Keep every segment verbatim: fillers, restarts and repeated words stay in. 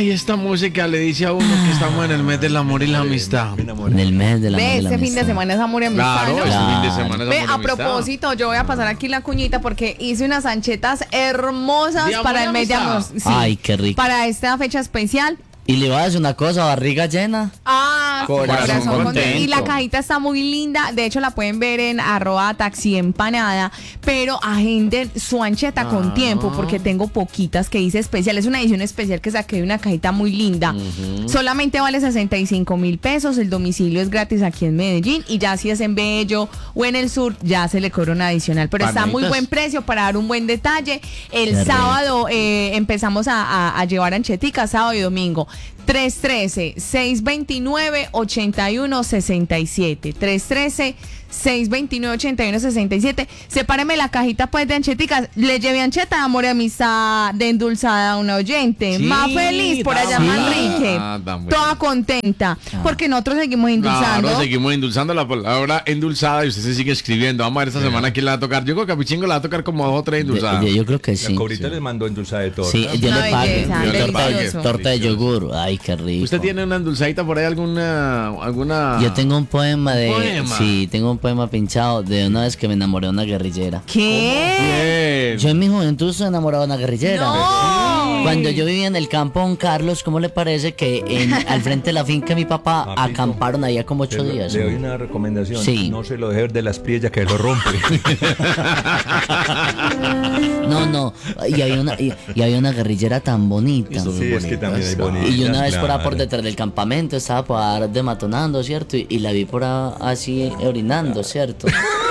Ay, esta música le dice a uno que estamos en el mes del amor y la amistad. En el mes del amor Ve, y la este fin de amistad. semana es amor y amistad, Claro, ¿no? este fin de Claro. semana es Ve, amor y a amistad. propósito, yo voy a pasar aquí la cuñita porque hice unas anchetas hermosas ¿De amor para y el mes de amor. amistad? Sí, Ay, qué rico. para esta fecha especial. Y le voy a decir una cosa, barriga llena. Ah, Corazón contento. contento. Y la cajita está muy linda. De hecho, la pueden ver en arroba taxi empanada. Pero agenden su ancheta con tiempo porque tengo poquitas que hice especial. Es una edición especial que saqué de una cajita muy linda. Solamente vale sesenta y cinco mil pesos. El domicilio es gratis aquí en Medellín. Y ya si es en Bello o en el sur, ya se le cobra una adicional. Pero está a muy Panaditas. buen precio para dar un buen detalle. El Qué rico. sábado eh, empezamos a, a- a llevar ancheticas, sábado y domingo. tres uno tres, seis dos nueve, ocho uno seis siete. tres uno tres, seis dos nueve, ocho uno seis siete. Sepáreme la cajita pues de ancheticas. Le llevé ancheta de amor y amistad de endulzada a una oyente. Sí, Más feliz por allá, tan Manrique. buena. Ah, tan buena. Toda contenta. Porque nosotros seguimos endulzando. Claro, seguimos endulzando la palabra endulzada y usted se sigue escribiendo. Vamos a ver esta semana quién la va a tocar. Yo creo que a Pichingo la va a tocar como dos o tres De- endulzadas. de- yo creo que La sí. Cobrita les mandó endulzada de torta. Sí, yo Una le pagué. belleza, Yo le Torta, delicioso. de- torta de yogur. Ay, qué rico. ¿Usted tiene una endulzadita por ahí alguna alguna Yo tengo un poema de. ¿Poema? Sí, tengo un poema pinchado de una vez que me enamoré de una guerrillera. ¿Qué? Bien. Yo en mi juventud soy enamorado de una guerrillera. No. Cuando yo vivía en el campo, don Carlos, ¿cómo le parece que en, al frente de la finca de mi papá Papito, acamparon allá como ocho Le, días? le doy una recomendación. Sí. No se lo deje ver de las priellas que lo rompe. No, no. Y había una, y, y había una guerrillera tan bonita. Sí, es que también hay bonitas. Y yo una vez por ahí por claro. detrás del campamento estaba por ahí dematonando, ¿cierto? Y, y la vi por ahí así orinando, ¿cierto?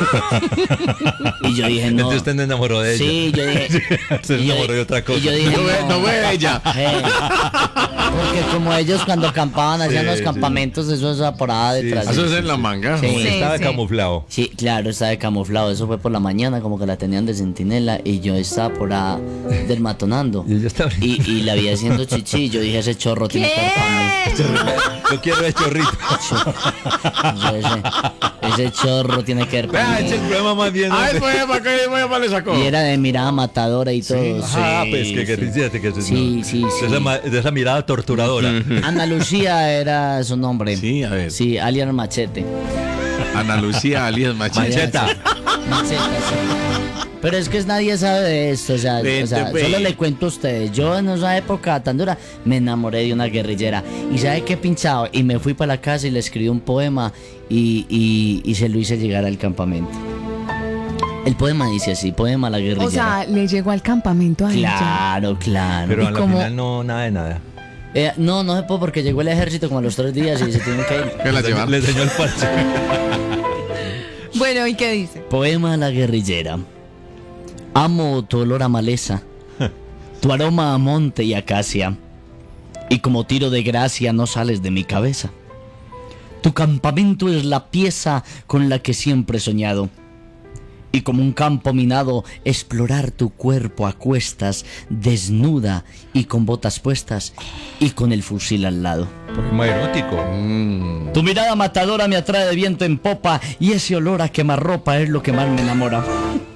Y yo dije, no. Entonces usted no enamoró de ella. Sí, yo dije. Se y yo- enamoró de otra cosa. Y yo dije, No ve- no ve ella. Eh, porque como ellos cuando acampaban hacían Sí, los sí. campamentos, eso es por ahí Sí, detrás. Eso es en la manga. Sí. Sí, Estaba sí. camuflado. Sí, claro, estaba de camuflado. Eso fue por la mañana, como que la tenían de centinela. Y yo estaba por ahí desmatonando. Y ella estaba- Y, y la vi haciendo chichi. Y yo dije, ese chorro tiene que ver para mí. Yo quiero el chorrito. Yo, ese, ese chorro tiene que ver para Ah, mí. ese es el problema más bien. Ah, después para qué después le sacó. Y era de mirada matadora y todo. Ah, Sí, pues que, que sí. fíjate que Sí, no, sí, de sí. esa, ma- de esa mirada torturadora. Ana Lucía era su nombre. Sí, a ver. Sí, alias Machete. Ana Lucía alias Machete. Macheta. Macheta, sí. Pero es que nadie sabe de esto, o sea, Vente, o sea, pues. solo le cuento a ustedes. Yo en esa época tan dura me enamoré de una guerrillera. ¿Y sabe qué pinchado? Y me fui para la casa y le escribí un poema y, y, y se lo hice llegar al campamento. El poema dice así, poema a la guerrillera. O sea, le llegó al campamento a ella. claro, claro. Pero ¿Y a la cómo? final no, nada de nada. Eh, no, no se puede porque llegó el ejército como a los tres días y se tienen que ir. ¿Qué la Le- llevan? Le enseñó el parche. Bueno, ¿y qué dice? Poema a la guerrillera. Amo tu olor a maleza, tu aroma a monte y acacia, y como tiro de gracia no sales de mi cabeza. Tu campamento es la pieza con la que siempre he soñado, y como un campo minado, explorar tu cuerpo a cuestas, desnuda y con botas puestas, y con el fusil al lado. Poema erótico. Mm. Tu mirada matadora me atrae de viento en popa y ese olor a quemarropa es lo que más me enamora.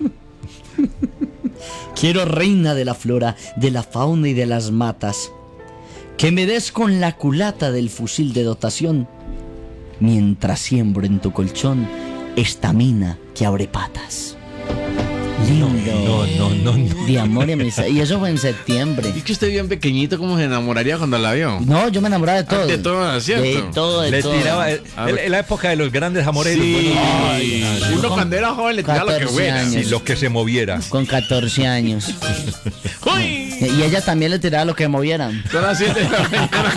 Quiero reina de la flora, de la fauna y de las matas, que me des con la culata del fusil de dotación, mientras siembro en tu colchón esta mina que abre patas. Lindo. No, no, no, no. De amor y amistad. Y eso fue en septiembre. Y que usted bien pequeñito, ¿cómo se enamoraría cuando la vio? No, yo me enamoraba de todo. De todo, ¿cierto? De todo, de Le todo. tiraba. En A ver. la época de los grandes amores. Sí. Ay, ay, Uno cuando era joven le tiraba lo que catorce fuera. años. sí, lo que se moviera. Con catorce años. ¡Uy! Y ella también le tiraba lo que movieran. Son las siete de la mañana.